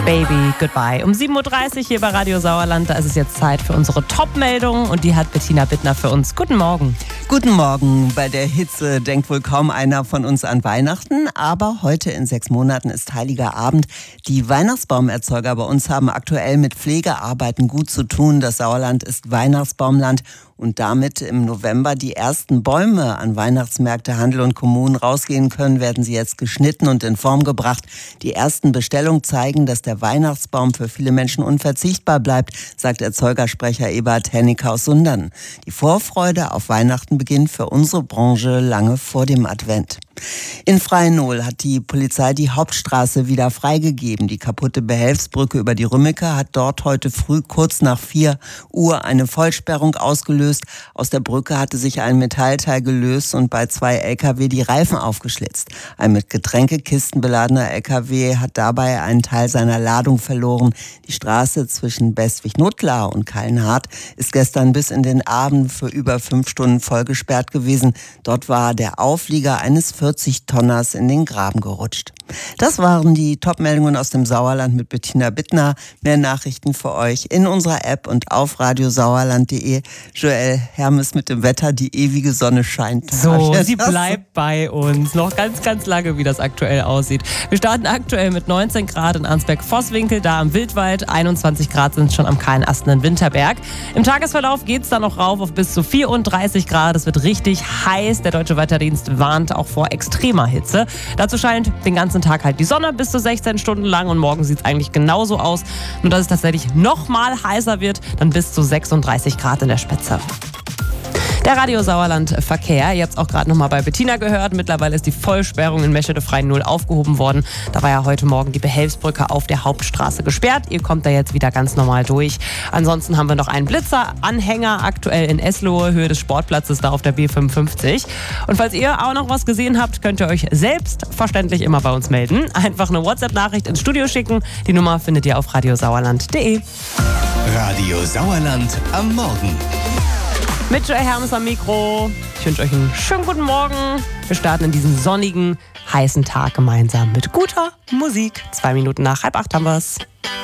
Baby, Goodbye. Um 7.30 Uhr hier bei Radio Sauerland, da ist es jetzt Zeit für unsere Top-Meldung und die hat Bettina Bittner für uns. Guten Morgen. Guten Morgen. Bei der Hitze denkt wohl kaum einer von uns an Weihnachten, aber heute in 6 Monaten ist Heiliger Abend. Die Weihnachtsbaumerzeuger bei uns haben aktuell mit Pflegearbeiten gut zu tun. Das Sauerland ist Weihnachtsbaumland und damit im November die ersten Bäume an Weihnachtsmärkte, Handel und Kommunen rausgehen können, werden sie jetzt geschnitten und in Form gebracht. Die ersten Bestellungen zeigen, dass der Weihnachtsbaum für viele Menschen unverzichtbar bleibt, sagt Erzeugersprecher Eberhard Hennicke aus Sundern. Die Vorfreude auf Weihnachten beginnt für unsere Branche lange vor dem Advent. In Freinol hat die Polizei die Hauptstraße wieder freigegeben. Die kaputte Behelfsbrücke über die Rümmecker hat dort heute früh kurz nach 4 Uhr eine Vollsperrung ausgelöst. Aus der Brücke hatte sich ein Metallteil gelöst und bei 2 Lkw die Reifen aufgeschlitzt. Ein mit Getränkekisten beladener Lkw hat dabei einen Teil seiner Ladung verloren. Die Straße zwischen Bestwig-Nuttlar und Kallenhardt ist gestern bis in den Abend für über 5 Stunden vollgesperrt gewesen. Dort war der Auflieger eines 40-Tonners in den Graben gerutscht. Das waren die Top-Meldungen aus dem Sauerland mit Bettina Bittner. Mehr Nachrichten für euch in unserer App und auf radiosauerland.de. Joel Hermes mit dem Wetter, die ewige Sonne scheint. So, sie bleibt bei uns. Noch ganz, ganz lange, wie das aktuell aussieht. Wir starten aktuell mit 19 Grad in Arnsberg-Vosswinkel, da am Wildwald. 21 Grad sind schon am Kahlenasten in Winterberg. Im Tagesverlauf geht es dann noch rauf auf bis zu 34 Grad. Es wird richtig heiß. Der Deutsche Wetterdienst warnt auch vor extremer Hitze. Dazu scheint den ganzen Tag halt die Sonne bis zu 16 Stunden lang und morgen sieht es eigentlich genauso aus. Nur dass es tatsächlich noch mal heißer wird, dann bis zu 36 Grad in der Spitze. Der Radio Sauerland Verkehr, ihr habt es auch gerade nochmal bei Bettina gehört, mittlerweile ist die Vollsperrung in Meschede-Freinol aufgehoben worden. Da war ja heute Morgen die Behelfsbrücke auf der Hauptstraße gesperrt. Ihr kommt da jetzt wieder ganz normal durch. Ansonsten haben wir noch einen Blitzer-Anhänger aktuell in Eslohe, Höhe des Sportplatzes da auf der B55. Und falls ihr auch noch was gesehen habt, könnt ihr euch selbstverständlich immer bei uns melden. Einfach eine WhatsApp-Nachricht ins Studio schicken. Die Nummer findet ihr auf radiosauerland.de. Radio Sauerland am Morgen. Mit Joel Hermes am Mikro. Ich wünsche euch einen schönen guten Morgen. Wir starten in diesen sonnigen, heißen Tag gemeinsam mit guter Musik. 2 Minuten nach 7:30 haben wir's.